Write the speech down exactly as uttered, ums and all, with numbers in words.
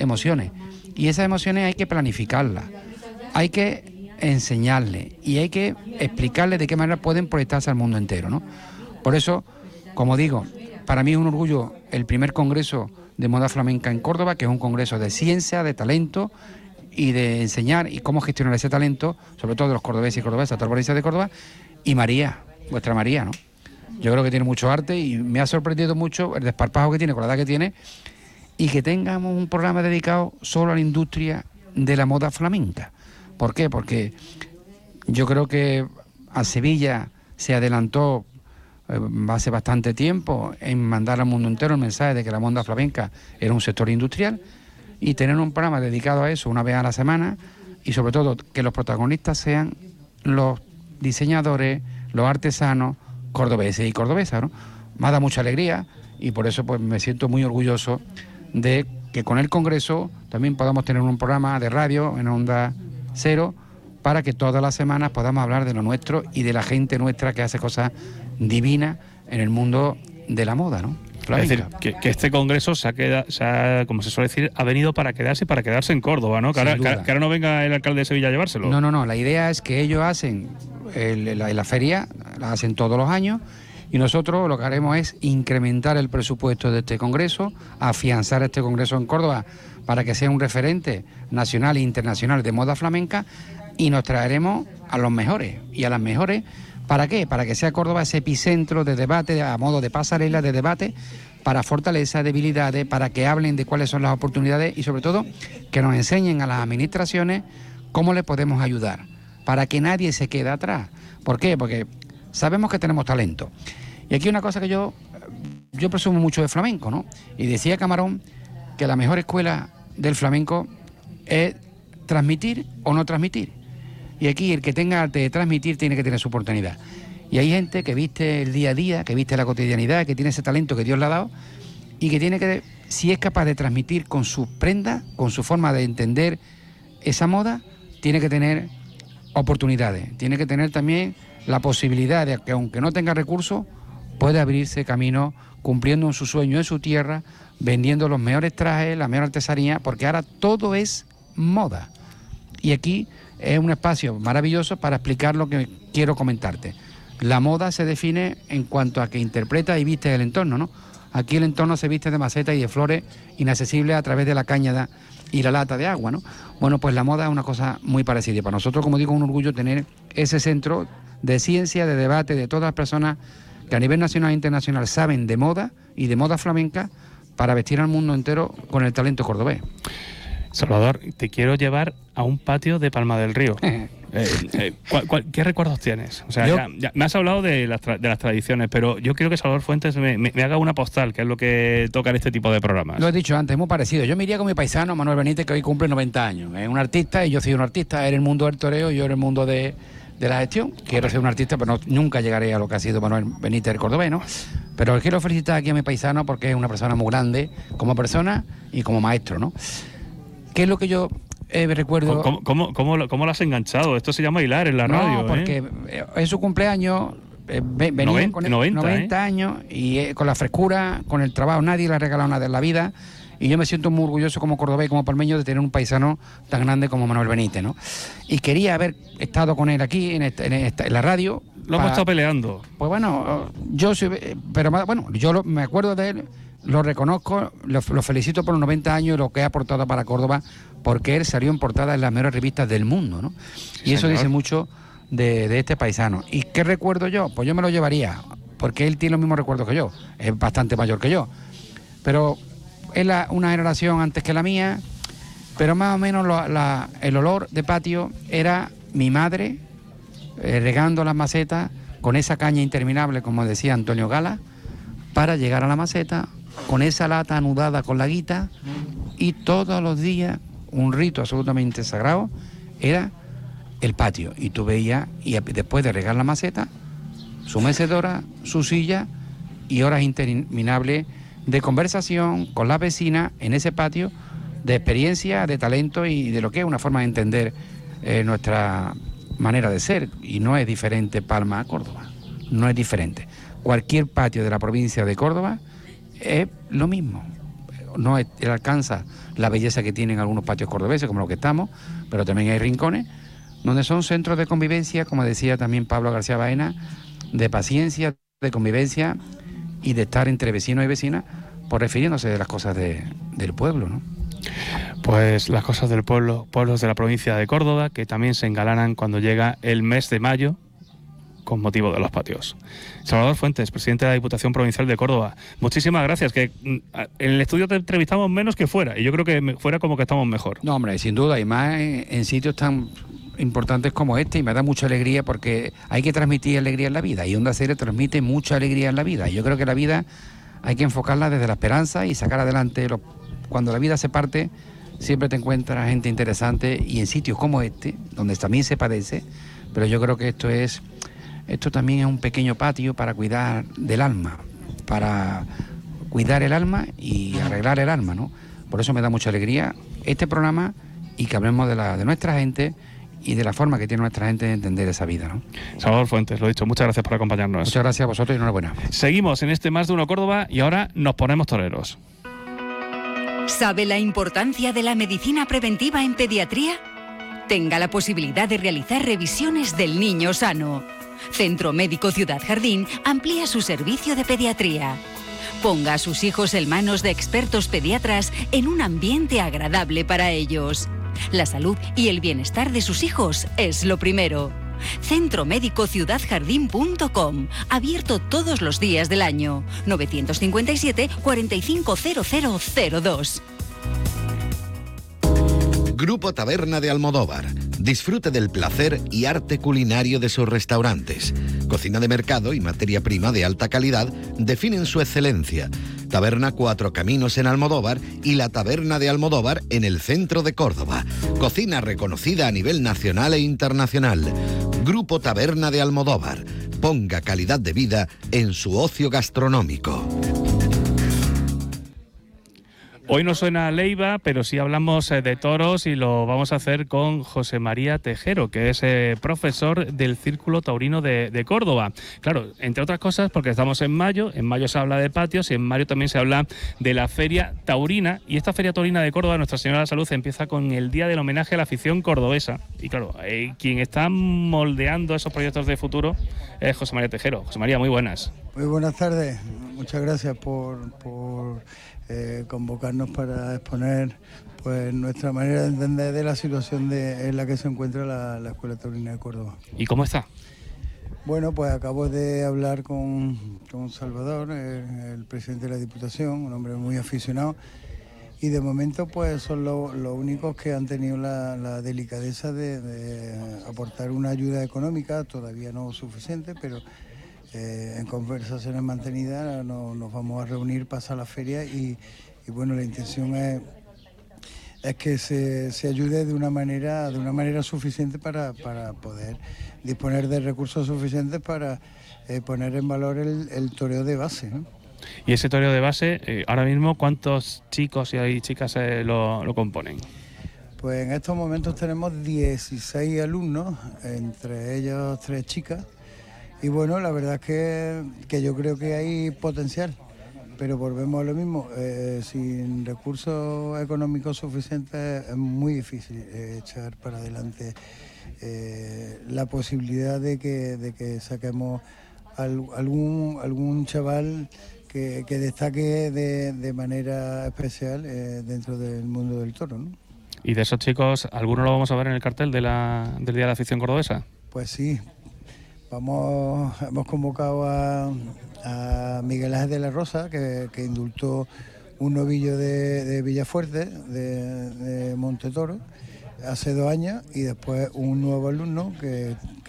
emociones. Y esas emociones hay que planificarlas, hay que enseñarles y hay que explicarles de qué manera pueden proyectarse al mundo entero, ¿no? Por eso, como digo, para mí es un orgullo el primer congreso de moda flamenca en Córdoba, que es un congreso de ciencia, de talento y de enseñar y cómo gestionar ese talento, sobre todo de los cordobeses y cordobesas, toda la provincia de Córdoba, y María, vuestra María, ¿no? Yo creo que tiene mucho arte y me ha sorprendido mucho el desparpajo que tiene, con la edad que tiene, y que tengamos un programa dedicado solo a la industria de la moda flamenca. ¿Por qué? Porque yo creo que a Sevilla se adelantó eh, hace bastante tiempo en mandar al mundo entero el mensaje de que la moda flamenca era un sector industrial, y tener un programa dedicado a eso una vez a la semana, y sobre todo que los protagonistas sean los diseñadores, los artesanos cordobeses y cordobesas, ¿no? Me ha dado mucha alegría y por eso pues me siento muy orgulloso de que con el Congreso también podamos tener un programa de radio en Onda Cero para que todas las semanas podamos hablar de lo nuestro y de la gente nuestra que hace cosas divinas en el mundo de la moda, ¿no? Es decir, que, que este congreso se ha, quedado, se ha, como se suele decir, ha venido para quedarse y para quedarse en Córdoba, ¿no? Que ahora, que, que ahora no venga el alcalde de Sevilla a llevárselo. No, no, no. La idea es que ellos hacen el, la, la feria, la hacen todos los años, y nosotros lo que haremos es incrementar el presupuesto de este congreso, afianzar este congreso en Córdoba para que sea un referente nacional e internacional de moda flamenca, y nos traeremos a los mejores y a las mejores. ¿Para qué? Para que sea Córdoba ese epicentro de debate, a modo de pasarela de debate, para fortaleza, debilidades, para que hablen de cuáles son las oportunidades y sobre todo que nos enseñen a las administraciones cómo le podemos ayudar, para que nadie se quede atrás. ¿Por qué? Porque sabemos que tenemos talento. Y aquí una cosa que yo, yo presumo mucho de flamenco, ¿no? Y decía Camarón que la mejor escuela del flamenco es transmitir o no transmitir. Y aquí el que tenga arte de transmitir tiene que tener su oportunidad. Y hay gente que viste el día a día, que viste la cotidianidad, que tiene ese talento que Dios le ha dado y que tiene que, si es capaz de transmitir con sus prendas, con su forma de entender esa moda, tiene que tener oportunidades, tiene que tener también la posibilidad de que, aunque no tenga recursos, puede abrirse camino cumpliendo en su sueño en su tierra, vendiendo los mejores trajes, la mejor artesanía, porque ahora todo es moda. Y aquí es un espacio maravilloso para explicar lo que quiero comentarte. La moda se define en cuanto a que interpreta y viste el entorno, ¿no? Aquí el entorno se viste de macetas y de flores inaccesibles a través de la caña y la lata de agua, ¿no? Bueno, pues la moda es una cosa muy parecida. Y para nosotros, como digo, es un orgullo tener ese centro de ciencia, de debate, de todas las personas que a nivel nacional e internacional saben de moda y de moda flamenca para vestir al mundo entero con el talento cordobés. Salvador, te quiero llevar a un patio de Palma del Río. eh, eh, ¿cuál, cuál, ¿Qué recuerdos tienes? O sea, yo, ya, ya, me has hablado de las, tra- de las tradiciones, pero yo quiero que Salvador Fuentes me, me, me haga una postal, que es lo que toca en este tipo de programas. Lo he dicho antes, es muy parecido. Yo me iría con mi paisano Manuel Benítez, que hoy cumple noventa años. Es un artista y yo soy un artista. Él en el mundo del toreo y yo en el mundo de, de la gestión. Quiero ser un artista, pero no, nunca llegaré a lo que ha sido Manuel Benítez, el cordobés, ¿no? Pero quiero felicitar aquí a mi paisano porque es una persona muy grande como persona y como maestro, ¿no? ¿Qué es lo que yo eh, recuerdo? ¿Cómo, cómo, cómo, lo, ¿Cómo lo has enganchado? Esto se llama hilar en la no, radio. No, porque ¿eh? es su cumpleaños, eh, venía noventa, con noventa, noventa ¿eh? años y eh, con la frescura, con el trabajo, nadie le ha regalado nada en la vida. Y yo me siento muy orgulloso como cordobés y como palmeño de tener un paisano tan grande como Manuel Benítez, ¿no? Y quería haber estado con él aquí en, esta, en, esta, en la radio. Lo hemos estado peleando. Pues bueno, yo soy, pero bueno, yo lo, me acuerdo de él, lo reconozco, lo, lo felicito por los noventa años y lo que ha aportado para Córdoba, porque él salió en portada en las mejores revistas del mundo, ¿no? Y sí, eso señor. Dice mucho de, de este paisano. ¿Y qué recuerdo yo? Pues yo me lo llevaría, porque él tiene los mismos recuerdos que yo, es bastante mayor que yo, pero es la, una generación antes que la mía, pero más o menos lo, la, el olor de patio era mi madre eh, regando las macetas con esa caña interminable, como decía Antonio Gala, para llegar a la maceta con esa lata anudada con la guita, y todos los días un rito absolutamente sagrado era el patio. Y tú veías, y después de regar la maceta, su mecedora, su silla y horas interminables de conversación con la vecina en ese patio, de experiencia, de talento y de lo que es una forma de entender eh, nuestra manera de ser. Y no es diferente Palma a Córdoba, no es diferente. Cualquier patio de la provincia de Córdoba es lo mismo. no alcanza la belleza que tienen algunos patios cordobeses, como los que estamos, pero también hay rincones, donde son centros de convivencia, como decía también Pablo García Baena, de paciencia, de convivencia y de estar entre vecinos y vecinas, por refiriéndose de las cosas de, del pueblo, ¿no? Pues las cosas del pueblo, pueblos de la provincia de Córdoba, que también se engalanan cuando llega el mes de mayo, con motivo de los patios. Salvador Fuentes, presidente de la Diputación Provincial de Córdoba, muchísimas gracias, que en el estudio te entrevistamos menos que fuera, y yo creo que fuera como que estamos mejor. No, hombre, sin duda, y más en, en sitios tan importantes como este, y me da mucha alegría porque hay que transmitir alegría en la vida, y Onda Cero transmite mucha alegría en la vida, y yo creo que la vida hay que enfocarla desde la esperanza y sacar adelante. Los, cuando la vida se parte, siempre te encuentras gente interesante, y en sitios como este, donde también se padece, pero yo creo que esto es, esto también es un pequeño patio para cuidar del alma, para cuidar el alma y arreglar el alma, ¿no? Por eso me da mucha alegría este programa, y que hablemos de, la, de nuestra gente y de la forma que tiene nuestra gente de entender esa vida, ¿no? Salvador Fuentes, lo he dicho, muchas gracias por acompañarnos. Muchas gracias a vosotros y enhorabuena. Seguimos en este Más de Uno Córdoba y ahora nos ponemos toreros. ¿Sabe la importancia de la medicina preventiva en pediatría? Tenga la posibilidad de realizar revisiones del niño sano. Centro Médico Ciudad Jardín amplía su servicio de pediatría. Ponga a sus hijos en manos de expertos pediatras en un ambiente agradable para ellos. La salud y el bienestar de sus hijos es lo primero. Centro Médico Ciudad Jardín punto com, abierto todos los días del año. novecientos cincuenta y siete, cuarenta y cinco cero cero cero dos. Grupo Taberna de Almodóvar. Disfrute del placer y arte culinario de sus restaurantes. Cocina de mercado y materia prima de alta calidad definen su excelencia. Taberna Cuatro Caminos en Almodóvar y la Taberna de Almodóvar en el centro de Córdoba. Cocina reconocida a nivel nacional e internacional. Grupo Taberna de Almodóvar. Ponga calidad de vida en su ocio gastronómico. Hoy no suena Leiva, pero sí hablamos de toros, y lo vamos a hacer con José María Tejero, que es eh, profesor del Círculo Taurino de, de Córdoba. Claro, entre otras cosas porque estamos en mayo, en mayo se habla de patios y en mayo también se habla de la Feria Taurina, y esta Feria Taurina de Córdoba, Nuestra Señora de la Salud, empieza con el Día del Homenaje a la Afición Cordobesa. Y claro, eh, quien está moldeando esos proyectos de futuro es José María Tejero. José María, muy buenas. Muy buenas tardes, muchas gracias por... por... Eh, convocarnos para exponer pues nuestra manera de entender de la situación de, en la que se encuentra la, la Escuela Taurina de Córdoba. ¿Y cómo está? Bueno, pues acabo de hablar con, con Salvador, el, el presidente de la Diputación, un hombre muy aficionado, y de momento pues son los lo únicos que han tenido la, la delicadeza de, de aportar una ayuda económica, todavía no suficiente, pero Eh, en conversaciones mantenidas no, nos vamos a reunir, pasar la feria y, y bueno, la intención es, es que se, se ayude de una manera de una manera suficiente para, para poder disponer de recursos suficientes para eh, poner en valor el, el toreo de base, ¿no? Y ese toreo de base, eh, ahora mismo, ¿cuántos chicos y chicas eh, lo, lo componen? Pues en estos momentos tenemos dieciséis alumnos, entre ellos tres chicas. Y bueno, la verdad es que, que yo creo que hay potencial, pero volvemos a lo mismo, eh, sin recursos económicos suficientes es muy difícil eh, echar para adelante eh, la posibilidad de que, de que saquemos al, algún, algún chaval que, que destaque de, de manera especial eh, dentro del mundo del toro, ¿no? ¿Y de esos chicos, alguno lo vamos a ver en el cartel de la, del Día de la Afición Cordobesa? Pues sí. Vamos, hemos convocado a, a Miguel Ángel de la Rosa, que, que indultó un novillo de, de Villafuerte, de, de Montetoro, hace dos años, y después un nuevo alumno que,